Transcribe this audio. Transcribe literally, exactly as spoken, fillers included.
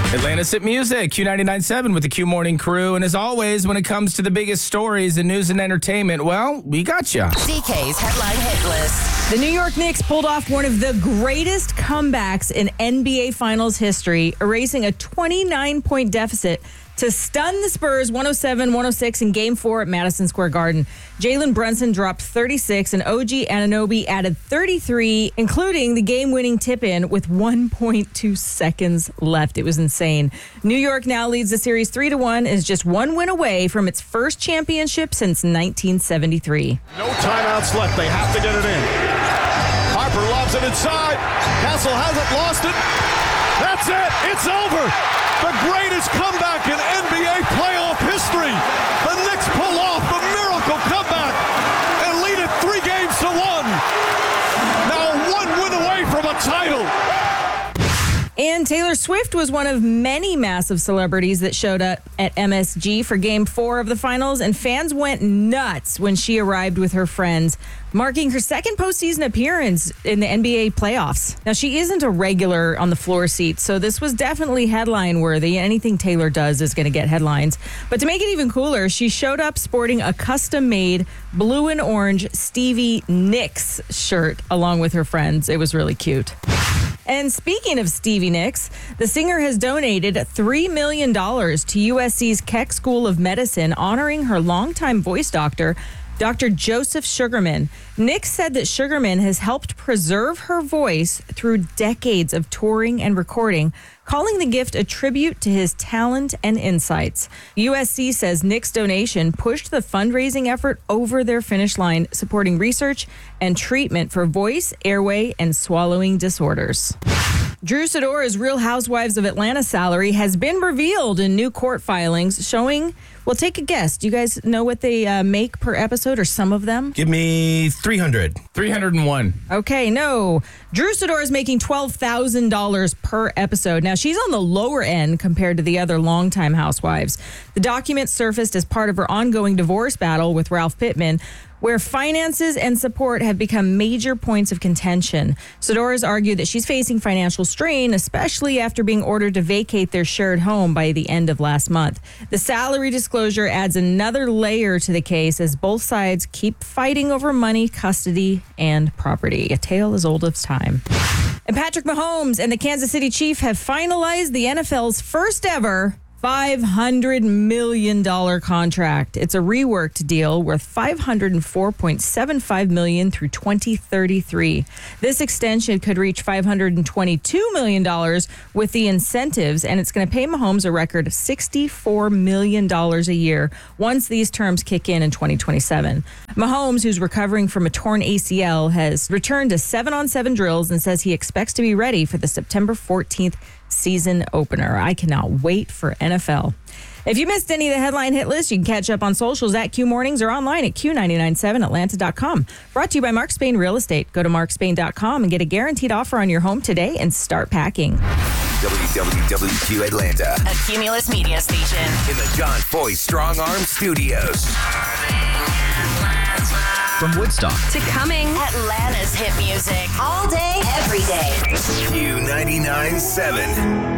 Atlanta's Hit Music, Q ninety-nine point seven with the Q Morning Crew. And as always, when it comes to the biggest stories in news and entertainment, well, we got you. D K's Headline Hit List. The New York Knicks pulled off one of the greatest comebacks in N B A Finals history, erasing a twenty-nine point deficit to stun the Spurs one oh seven one oh six in Game four at Madison Square Garden. Jalen Brunson dropped thirty-six, and O G Anunoby added thirty-three, including the game-winning tip-in with one point two seconds left. It was insane. New York now leads the series three to one, is just one win away from its first championship since nineteen seventy-three. No timeouts left. They have to get it in. Harper lobs it inside. Castle hasn't lost it. That's it. It's over. The greatest comeback in N B A playoff history. The Knicks pull off a miracle comeback and lead it three games to one. Now one win away from a title. And Taylor Swift was one of many massive celebrities that showed up at M S G for Game four of the finals, and fans went nuts when she arrived with her friends, marking her second postseason appearance in the N B A playoffs. Now, she isn't a regular on the floor seat, so this was definitely headline-worthy. Anything Taylor does is going to get headlines. But to make it even cooler, she showed up sporting a custom-made blue and orange Stevie Nicks shirt along with her friends. It was really cute. And speaking of Stevie Nicks, the singer has donated three million dollars to U S C's Keck School of Medicine, honoring her longtime voice doctor, Doctor Joseph Sugarman. Nicks said that Sugarman has helped preserve her voice through decades of touring and recording, calling the gift a tribute to his talent and insights. U S C says Nicks' donation pushed the fundraising effort over their finish line, supporting research and treatment for voice, airway, and swallowing disorders. Drew Sidora's Real Housewives of Atlanta salary has been revealed in new court filings showing, well, take a guess. Do you guys know what they uh, make per episode, or some of them? Give me three hundred. three hundred one. Okay, no. Drew Sidora is making twelve thousand dollars per episode. Now, she's on the lower end compared to the other longtime housewives. The document surfaced as part of her ongoing divorce battle with Ralph Pittman, where finances and support have become major points of contention. Sidora's argued that she's facing financial strain, especially after being ordered to vacate their shared home by the end of last month. The salary disclosure adds another layer to the case as both sides keep fighting over money, custody, and property. A tale as old as time. And Patrick Mahomes and the Kansas City Chiefs have finalized the N F L's first ever five hundred million dollars contract. It's a reworked deal worth five hundred four point seven five million dollars through twenty thirty-three. This extension could reach five hundred twenty-two million dollars with the incentives, and it's going to pay Mahomes a record sixty-four million dollars a year once these terms kick in in twenty twenty-seven. Mahomes, who's recovering from a torn A C L, has returned to seven-on-seven drills and says he expects to be ready for the September fourteenth season opener. I cannot wait for N F L. If you missed any of the headline hit list, you can catch up on socials at Q Mornings or online at Q nine nine seven Atlanta dot com. Brought to you by Mark Spain Real Estate. Go to mark spain dot com and get a guaranteed offer on your home today and start packing. W W W Q Atlanta, a Cumulus media station. In the John Foy Strong Arm Studios. From Woodstock to coming, Atlanta's hit music. All day, every day. Q ninety-nine point seven.